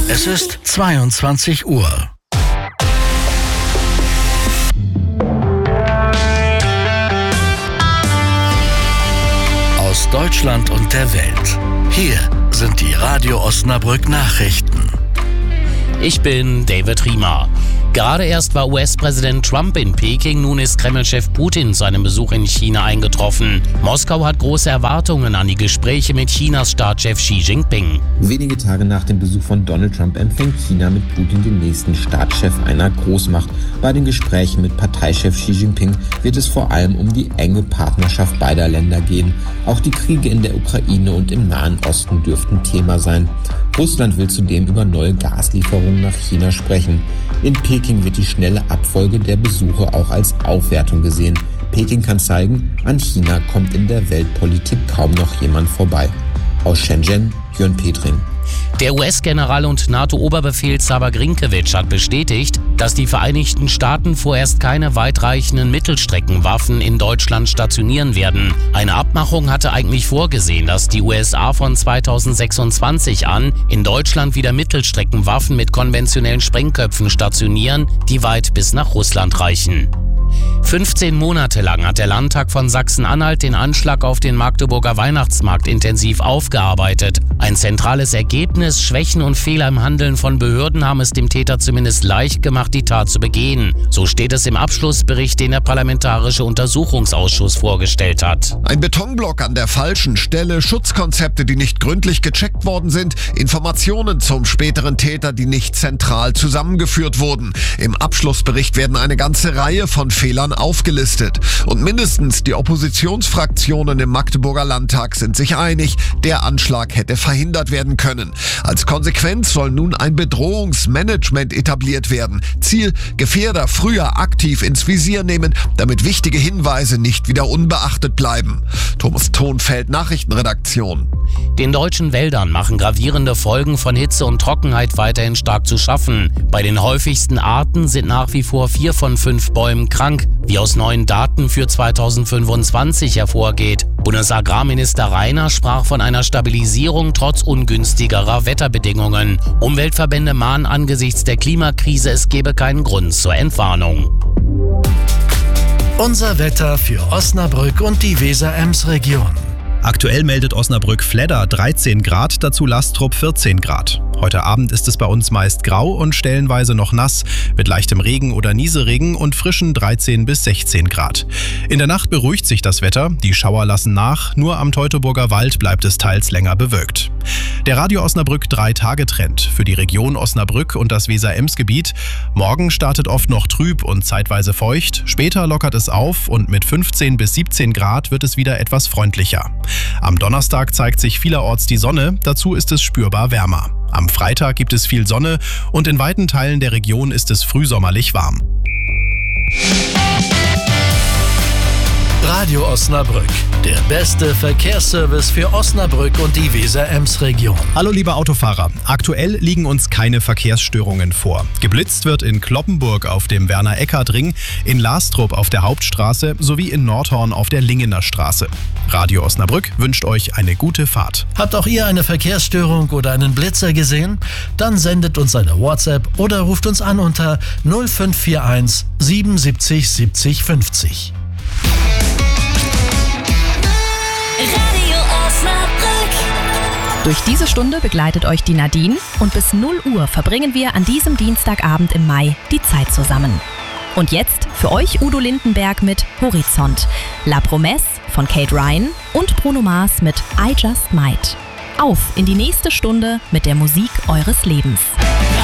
Es ist 22 Uhr. Aus Deutschland und der Welt. Hier sind die Radio Osnabrück Nachrichten. Ich bin David Riemer. Gerade erst war US-Präsident Trump in Peking, nun ist Kreml-Chef Putin zu einem Besuch in China eingetroffen. Moskau hat große Erwartungen an die Gespräche mit Chinas Staatschef Xi Jinping. Wenige Tage nach dem Besuch von Donald Trump empfängt China mit Putin den nächsten Staatschef einer Großmacht. Bei den Gesprächen mit Parteichef Xi Jinping wird es vor allem um die enge Partnerschaft beider Länder gehen. Auch die Kriege in der Ukraine und im Nahen Osten dürften Thema sein. Russland will zudem über neue Gaslieferungen nach China sprechen. In Peking wird die schnelle Abfolge der Besuche auch als Aufwertung gesehen. Peking kann zeigen, an China kommt in der Weltpolitik kaum noch jemand vorbei. Aus Shenzhen, Jörn Petring. Der US-General und NATO-Oberbefehlshaber Grinkiewicz hat bestätigt, dass die Vereinigten Staaten vorerst keine weitreichenden Mittelstreckenwaffen in Deutschland stationieren werden. Eine Abmachung hatte eigentlich vorgesehen, dass die USA von 2026 an in Deutschland wieder Mittelstreckenwaffen mit konventionellen Sprengköpfen stationieren, die weit bis nach Russland reichen. 15 Monate lang hat der Landtag von Sachsen-Anhalt den Anschlag auf den Magdeburger Weihnachtsmarkt intensiv aufgearbeitet. Ein zentrales Ergebnis: Schwächen und Fehler im Handeln von Behörden haben es dem Täter zumindest leicht gemacht, die Tat zu begehen. So steht es im Abschlussbericht, den der Parlamentarische Untersuchungsausschuss vorgestellt hat. Ein Betonblock an der falschen Stelle, Schutzkonzepte, die nicht gründlich gecheckt worden sind, Informationen zum späteren Täter, die nicht zentral zusammengeführt wurden. Im Abschlussbericht werden eine ganze Reihe von Fehlern aufgelistet. Und mindestens die Oppositionsfraktionen im Magdeburger Landtag sind sich einig, der Anschlag hätte verhindert werden können. Als Konsequenz soll nun ein Bedrohungsmanagement etabliert werden. Ziel: Gefährder früher aktiv ins Visier nehmen, damit wichtige Hinweise nicht wieder unbeachtet bleiben. Thomas Thonfeld, Nachrichtenredaktion. Den deutschen Wäldern machen gravierende Folgen von Hitze und Trockenheit weiterhin stark zu schaffen. Bei den häufigsten Arten sind nach wie vor 4 von 5 Bäumen krank, wie aus neuen Daten für 2025 hervorgeht. Bundesagrarminister Reiner sprach von einer Stabilisierung trotz ungünstigerer Wetterbedingungen. Umweltverbände mahnen angesichts der Klimakrise, es gebe keinen Grund zur Entwarnung. Unser Wetter für Osnabrück und die Weser-Ems-Region. Aktuell meldet Osnabrück Fledder 13 Grad, dazu Lastrup 14 Grad. Heute Abend ist es bei uns meist grau und stellenweise noch nass, mit leichtem Regen oder Nieselregen und frischen 13 bis 16 Grad. In der Nacht beruhigt sich das Wetter, die Schauer lassen nach, nur am Teutoburger Wald bleibt es teils länger bewölkt. Der Radio Osnabrück 3-Tage-Trend für die Region Osnabrück und das Weser-Ems-Gebiet. Morgen startet oft noch trüb und zeitweise feucht, später lockert es auf und mit 15 bis 17 Grad wird es wieder etwas freundlicher. Am Donnerstag zeigt sich vielerorts die Sonne, dazu ist es spürbar wärmer. Am Freitag gibt es viel Sonne und in weiten Teilen der Region ist es frühsommerlich warm. Radio Osnabrück, der beste Verkehrsservice für Osnabrück und die Weser-Ems-Region. Hallo liebe Autofahrer, aktuell liegen uns keine Verkehrsstörungen vor. Geblitzt wird in Cloppenburg auf dem Werner-Eckert-Ring, in Lastrup auf der Hauptstraße sowie in Nordhorn auf der Lingener Straße. Radio Osnabrück wünscht euch eine gute Fahrt. Habt auch ihr eine Verkehrsstörung oder einen Blitzer gesehen? Dann sendet uns eine WhatsApp oder ruft uns an unter 0541 77 70 50. Radio Osnabrück. Durch diese Stunde begleitet euch die Nadine und bis 0 Uhr verbringen wir an diesem Dienstagabend im Mai die Zeit zusammen. Und jetzt für euch Udo Lindenberg mit Horizont, La Promesse von Kate Ryan und Bruno Mars mit I Just Might. Auf in die nächste Stunde mit der Musik eures Lebens.